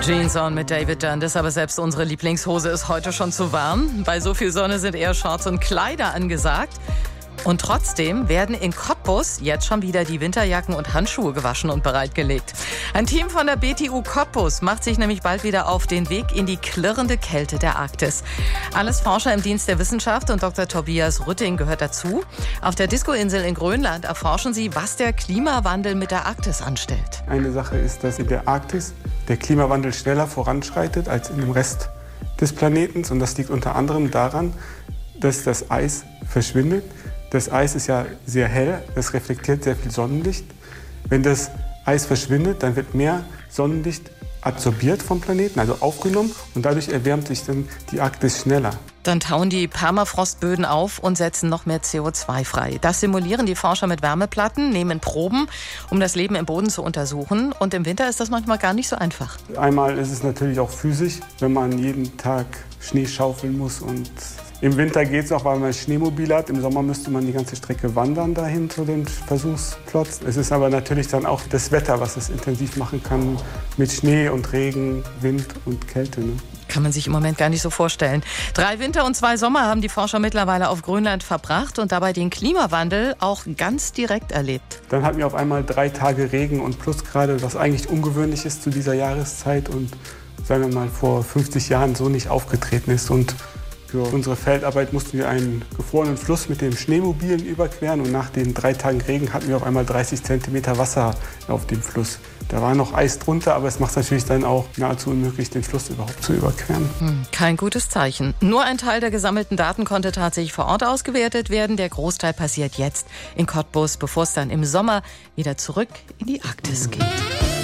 Jeans on mit David Dundas, aber selbst unsere Lieblingshose ist heute schon zu warm. Bei so viel Sonne sind eher Shorts und Kleider angesagt. Und trotzdem werden in Cottbus jetzt schon wieder die Winterjacken und Handschuhe gewaschen und bereitgelegt. Ein Team von der BTU Cottbus macht sich nämlich bald wieder auf den Weg in die klirrende Kälte der Arktis. Alles Forscher im Dienst der Wissenschaft und Dr. Tobias Rütting gehört dazu. Auf der Disco-Insel in Grönland erforschen sie, was der Klimawandel mit der Arktis anstellt. Eine Sache ist, dass in der Arktis der Klimawandel schneller voranschreitet als in dem Rest des Planeten. Und das liegt unter anderem daran, dass das Eis verschwindet. Das Eis ist ja sehr hell, es reflektiert sehr viel Sonnenlicht. Wenn das Eis verschwindet, dann wird mehr Sonnenlicht absorbiert vom Planeten, also aufgenommen, und dadurch erwärmt sich dann die Arktis schneller. Dann tauen die Permafrostböden auf und setzen noch mehr CO2 frei. Das simulieren die Forscher mit Wärmeplatten, nehmen Proben, um das Leben im Boden zu untersuchen. Und im Winter ist das manchmal gar nicht so einfach. Einmal ist es natürlich auch physisch, wenn man jeden Tag Schnee schaufeln muss, und im Winter geht es auch, weil man ein Schneemobil hat. Im Sommer müsste man die ganze Strecke wandern dahin zu den Versuchsplatz. Es ist aber natürlich dann auch das Wetter, was es intensiv machen kann, mit Schnee und Regen, Wind und Kälte. Ne? Kann man sich im Moment gar nicht so vorstellen. 3 Winter und 2 Sommer haben die Forscher mittlerweile auf Grönland verbracht und dabei den Klimawandel auch ganz direkt erlebt. Dann hatten wir auf einmal 3 Tage Regen und Plusgrade, was eigentlich ungewöhnlich ist zu dieser Jahreszeit und sagen wir mal vor 50 Jahren so nicht aufgetreten ist. Und für unsere Feldarbeit mussten wir einen gefrorenen Fluss mit dem Schneemobilen überqueren, und nach den 3 Tagen Regen hatten wir auf einmal 30 cm Wasser auf dem Fluss. Da war noch Eis drunter, aber es macht es natürlich dann auch nahezu unmöglich, den Fluss überhaupt zu überqueren. Kein gutes Zeichen. Nur ein Teil der gesammelten Daten konnte tatsächlich vor Ort ausgewertet werden. Der Großteil passiert jetzt in Cottbus, bevor es dann im Sommer wieder zurück in die Arktis geht.